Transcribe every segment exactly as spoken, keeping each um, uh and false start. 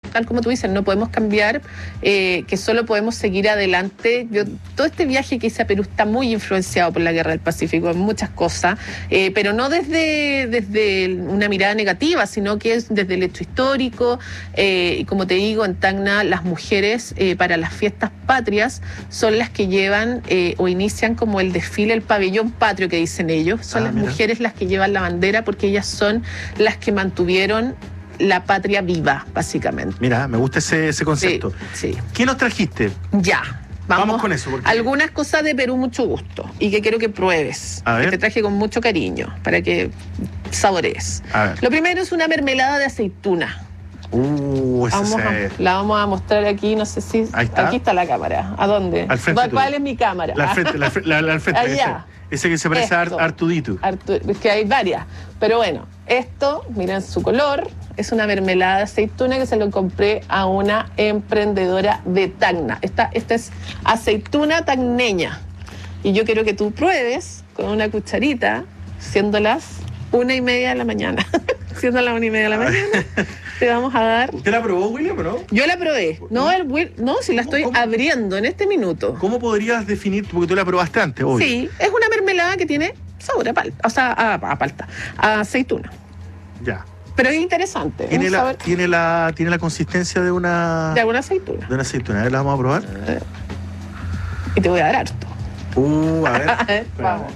tal como tú dices, no podemos cambiar, eh, que solo podemos seguir adelante. Yo, todo este viaje que hice a Perú está muy influenciado por la Guerra del Pacífico en muchas cosas, eh, pero no desde, desde una mirada negativa, sino que es desde el hecho histórico. Eh, y como te digo, en Tacna las mujeres eh, para las fiestas patrias son las que llevan eh, o inician como el desfile, el pabellón patrio que dicen ellos. Son ah, las mira. mujeres las que llevan la bandera porque ellas son las que mantuvieron la patria viva, básicamente. Mira, me gusta ese, ese concepto. Sí, sí. ¿Qué nos trajiste? Ya. Vamos, Vamos con eso. Porque... algunas cosas de Perú, mucho gusto. Y que quiero que pruebes. A ver. Que te traje con mucho cariño, para que saborees. A ver. Lo primero es una mermelada de aceituna. Uh, esa vamos se... a, la vamos a mostrar aquí, no sé si... Ahí está. Aquí está la cámara. ¿A dónde? Al frente. ¿Cuál, ¿Cuál es mi cámara? La al frente, la, la, la al frente. Allá. Ese, ese que se parece a Artudito. Artu, es que hay varias. Pero bueno, esto, miren su color, es una mermelada de aceituna que se lo compré a una emprendedora de Tacna. Esta, esta es aceituna tacneña. Y yo quiero que tú pruebes con una cucharita, siendo las una y media de la mañana. Siendo las una y media de la mañana, te vamos a dar... ¿Usted la probó, William, o no? Yo la probé. No, el, no si la estoy ¿Cómo? abriendo en este minuto. ¿Cómo podrías definir, porque tú la probaste antes, obvio? Sí, es una mermelada que tiene sabor a palta, o sea, a, a palta, a aceituna. Ya. Pero es interesante. Tiene, es la, sabor... tiene, la, tiene la consistencia de una... De alguna aceituna. De una aceituna. A ver, la vamos a probar. Y te voy a dar harto. Uh, a ver. a ver, vamos.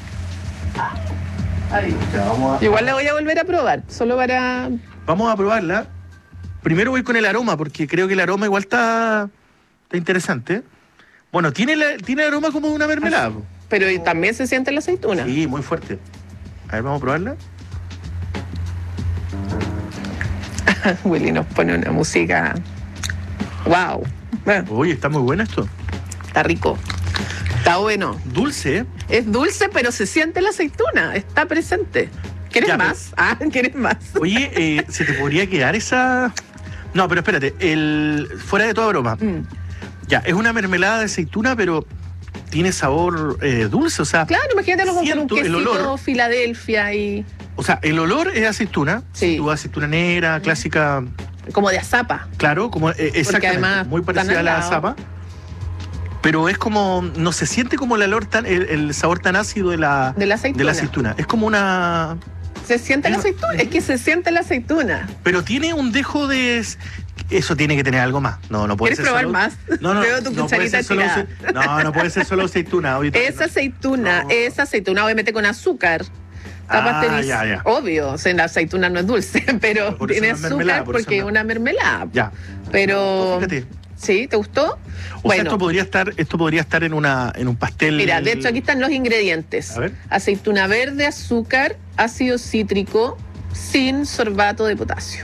Ahí. Ya, vamos a... Igual la voy a volver a probar, solo para... Vamos a probarla. Primero voy con el aroma, porque creo que el aroma igual está, está interesante. Bueno, tiene, la, tiene el aroma como de una mermelada. Pero también se siente la aceituna. Sí, muy fuerte. A ver, vamos a probarla. Willy nos pone una música... ¡Wow! Bueno, Oye, está muy bueno esto. está rico. Está bueno. Dulce, ¿eh? Es dulce, pero se siente la aceituna. Está presente. ¿Quieres Ya, más? Ah, ¿quieres más? Oye, eh, ¿se te podría quedar esa...? No, pero espérate. El... Fuera de toda broma. Mm. Ya, es una mermelada de aceituna, pero tiene sabor eh, dulce, o sea... Claro, imagínatelo con un siento el quesito olor. Filadelfia y... O sea, el olor es aceituna. Sí. Tu aceituna negra, clásica... Como de azapa. Claro, como, eh, exactamente, además muy parecida a la azapa. Pero es como, no se siente como el olor tan, el, el sabor tan ácido de la, De la aceituna. de la aceituna. Es como una... Se siente la Pero- aceituna. Es que se siente la aceituna. Pero tiene un dejo de... Eso tiene que tener algo más. No, no puede ¿Quieres ser probar solo... más? No, no, Veo tu no puede cucharita ser solo tirada. ace- No, no puede ser solo aceituna. Ahorita- Esa aceituna, No. esa aceituna, obviamente con azúcar. Está Ah, pasteurizada. ya, ya. Obvio, o sea, la aceituna no es dulce, pero Por eso tiene no es mermelada, azúcar por eso porque es no. una mermelada. Ya. Pero... Fíjate. ¿Sí? ¿Te gustó? O sea, esto podría estar, esto podría estar en una, en un pastel. Mira, de hecho aquí están los ingredientes. A ver. Aceituna verde, azúcar, ácido cítrico, sin sorbato de potasio.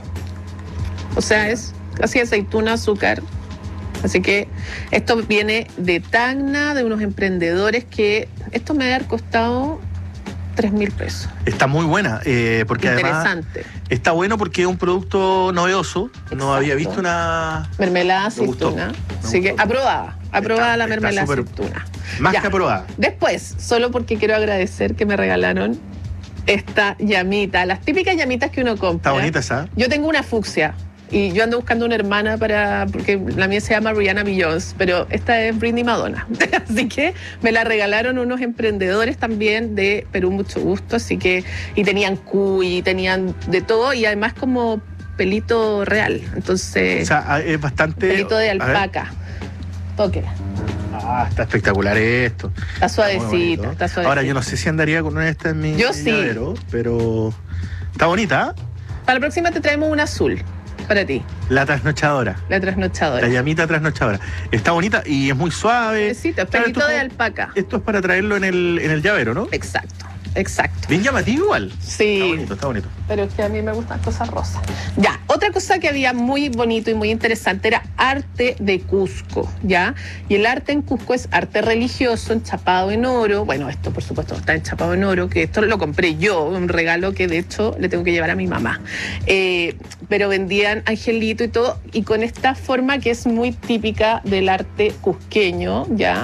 O sea, es así aceituna, azúcar. Así que esto viene de Tacna, de unos emprendedores que esto me debe haber costado tres mil pesos. Está muy buena, eh, porque además Interesante. está bueno porque es un producto novedoso. Exacto. No había visto una... Mermelada Me gustó, aceituna. me Así que gustó. aprobada. Aprobada Está- la está mermelada súper- aceituna. Más Ya. que aprobada. Después, solo porque quiero agradecer que me regalaron esta llamita, las típicas llamitas que uno compra. Está bonita esa. Yo tengo una fucsia y yo ando buscando una hermana para, porque la mía se llama Rihanna Beyoncé, pero esta es Britney Madonna. Así que me la regalaron unos emprendedores también de Perú, mucho gusto. Así que, y tenían cuy, tenían de todo y además como pelito real. Entonces, O sea, es bastante... pelito de a ver. alpaca. Tóquela. Ah, está espectacular esto. Está Muy suavecita, bonito. está suavecita. Ahora, yo no sé si andaría con una de estas en mi Yo sí. llavero, pero está bonita, ¿eh? Para la próxima te traemos una azul para ti, La trasnochadora. la trasnochadora. La llamita trasnochadora. Está bonita y es muy suave. Suavecita, Claro, pelito esto de es- alpaca. Esto es para traerlo en el, en el llavero, ¿no? Exacto, exacto. Bien llamativo igual. Sí. Está bonito, está bonito. Pero es que a mí me gustan cosas rosas. Ya, otra cosa que había muy bonito y muy interesante era arte de Cusco, ¿ya? Y el arte en Cusco es arte religioso, enchapado en oro. Bueno, esto por supuesto está enchapado en oro, que esto lo compré yo, un regalo que de hecho le tengo que llevar a mi mamá. Eh, pero vendían angelito y todo, y con esta forma que es muy típica del arte cusqueño, ¿ya?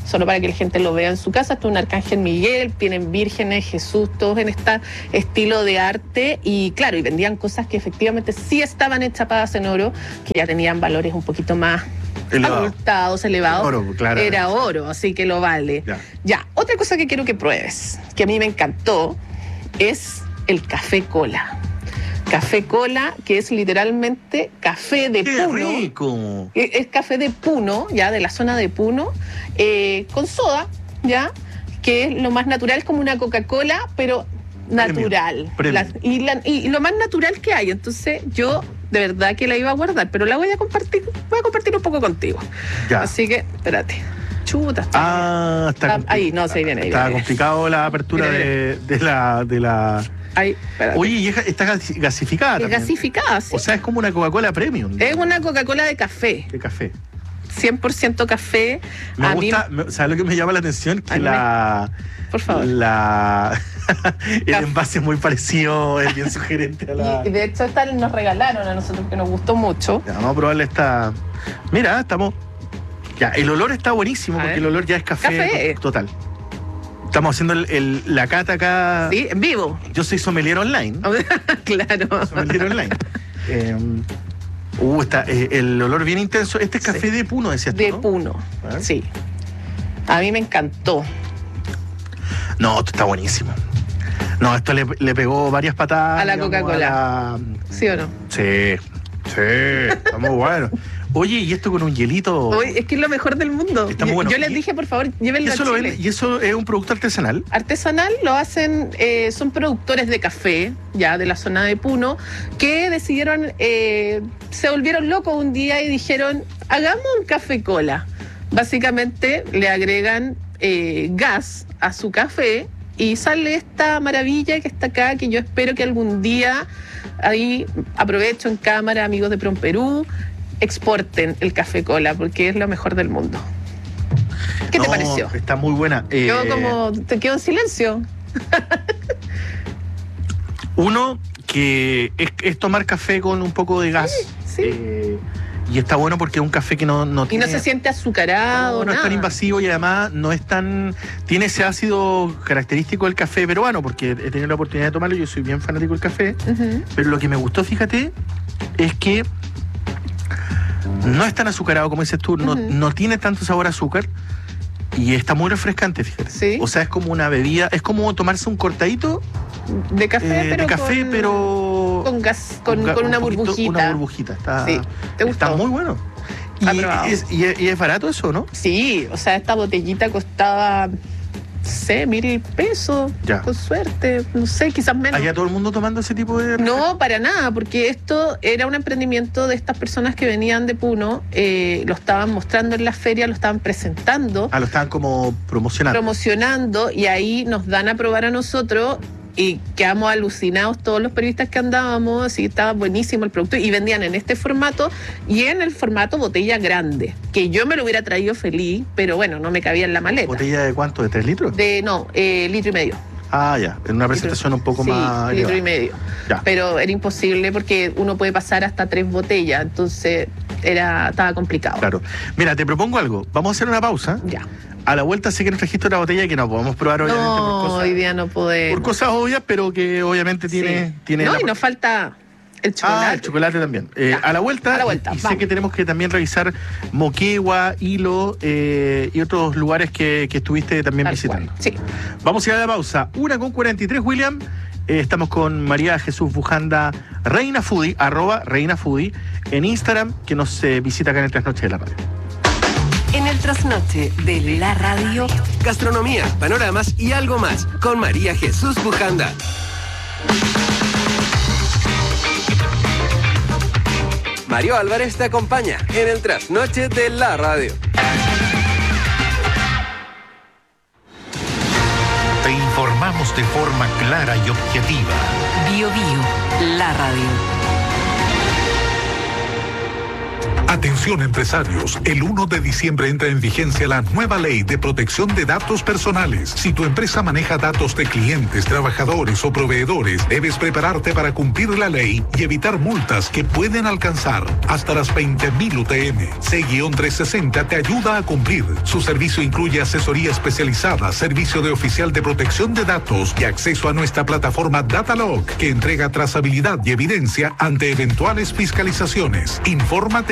solo para que la gente lo vea en su casa. Esto es un Arcángel Miguel, tienen vírgenes, Jesús, todos en este estilo de arte. Y claro, y vendían cosas que efectivamente sí estaban chapadas en oro, que ya tenían valores un poquito más Elevado. abultados, elevados. Oro, claro. Era oro, así que lo vale. Ya. ya, otra cosa que quiero que pruebes, que a mí me encantó, es el café cola. Café cola, que es literalmente café de ¡Qué Puno. rico! Es café de Puno, ya, de la zona de Puno, eh, con soda, ya, que es lo más natural, es como una Coca-Cola, pero natural. Premium. La- y, la- y lo más natural que hay. Entonces, yo de verdad que la iba a guardar, pero la voy a compartir, voy a compartir un poco contigo. Ya. Así que, espérate. Chuta, está Ah, está Ah, compli- ahí, no, sí, viene, ahí Está viene. complicado la apertura Viene, de, de la... De la... ahí, espérate. Oye, y es- está gas- gasificada es también. gasificada, sí. O sea, es como una Coca-Cola Premium. Es una Coca-Cola de café, De café. cien por ciento café. Me a mí, gusta, me- ¿sabes lo que me llama la atención? Que A mí me- la... por favor. La... el Café. envase es muy parecido, es bien sugerente a la... Y de hecho esta nos regalaron a nosotros, que nos gustó mucho. Ya, vamos a probarle esta... Mira, estamos... Ya, el olor está buenísimo A porque ver. el olor ya es café, Café. to- total. Estamos haciendo el- el- la cata acá. Sí, en vivo. Yo soy sommelier online. Claro. Sommelier online. Eh, uh, está, eh, el olor bien intenso. Este es café Sí. de Puno, decías tú, De ¿no? Puno. A ver. Sí. A mí me encantó. No, esto está buenísimo. No, esto le, le pegó varias patadas. A la digamos, Coca-Cola. a la- ¿Sí o no? Sí, sí, está muy bueno. Oye, y esto con un hielito. Hoy es que es lo mejor del mundo. Está muy Yo- bueno. Yo les Y- dije, por favor, ¿Y llévenlo a eso, lo Chile. vende- ¿Y eso es un producto artesanal? Artesanal lo hacen, eh, son productores de café, ya de la zona de Puno, que decidieron, eh, se volvieron locos un día y dijeron, hagamos un café cola. Básicamente le agregan eh, gas a su café y sale esta maravilla que está acá, que yo espero que algún día, ahí aprovecho en cámara, amigos de Prom Perú, exporten el café cola, porque es lo mejor del mundo. ¿Qué te No, pareció? Está muy buena. Eh, Quedó como, te quedo en silencio. Uno, que es, es tomar café con un poco de gas. sí. Eh, y está bueno porque es un café que no, no Y tiene... no se siente azucarado, no, no es nada. tan invasivo y además no es tan... Tiene ese ácido característico del café peruano, porque he tenido la oportunidad de tomarlo, yo soy bien fanático del café, Ujú. pero lo que me gustó, fíjate, es que no es tan azucarado como dices tú, no, Ujú. no tiene tanto sabor a azúcar y está muy refrescante, fíjate. Sí. O sea, es como una bebida, es como tomarse un cortadito De café, eh, pero de café, con, pero... con gas, con, ga- con una un poquito- burbujita. Una burbujita, está, Sí. ¿Te gustó? está muy bueno. Y Aprobado. es, y, es, y es barato eso, ¿no? Sí, o sea, esta botellita costaba, no sé, mil pesos, Ya. con suerte, no sé, quizás menos. ¿Allá todo el mundo tomando ese tipo de...? No, para nada, porque esto era un emprendimiento de estas personas que venían de Puno, eh, lo estaban mostrando en la feria, lo estaban presentando, Ah, lo estaban como promocionando. promocionando, y ahí nos dan a probar a nosotros y quedamos alucinados todos los periodistas que andábamos, así estaba buenísimo el producto, y vendían en este formato y en el formato botella grande, que yo me lo hubiera traído feliz, pero bueno, no me cabía en la maleta. ¿Botella de cuánto? ¿De tres litros? De, no, eh, litro y medio. Ah, ya. En una presentación un poco sí, más... litro elevada. y medio. Ya. Pero era imposible porque uno puede pasar hasta tres botellas, entonces era estaba complicado. Claro. Mira, te propongo algo. Vamos a hacer una pausa. Ya. A la vuelta sé que nos trajiste una botella que no podemos probar obviamente No, por, cosas, hoy día no podemos. por cosas obvias, pero que obviamente tiene... Sí. tiene no, la- y nos falta el chocolate. Ah, el chocolate también. Eh, Ya, a la vuelta, a la vuelta, y, y sé vamos. que tenemos que también revisar Moquegua, Hilo eh, y otros lugares que, que estuviste también Tal visitando. cual. Sí. Vamos a ir a la pausa. Una con cuarenta y tres, William. Eh, estamos con María Jesús Bujanda, Reina Foodie, arroba Reina Foodie, en Instagram, que nos eh, visita acá en el Trasnoche de la Radio. En el trasnoche de la radio, Gastronomía, panoramas y algo más con María Jesús Bujanda. Mario Álvarez te acompaña en el trasnoche de la radio. Te informamos de forma clara y objetiva. Bio Bio, la radio. Atención empresarios, el uno de diciembre entra en vigencia la nueva ley de protección de datos personales. Si tu empresa maneja datos de clientes, trabajadores o proveedores, debes prepararte para cumplir la ley y evitar multas que pueden alcanzar hasta las veinte mil U T M. C trescientos sesenta te ayuda a cumplir. Su servicio incluye asesoría especializada, servicio de oficial de protección de datos y acceso a nuestra plataforma Datalog, que entrega trazabilidad y evidencia ante eventuales fiscalizaciones. Infórmate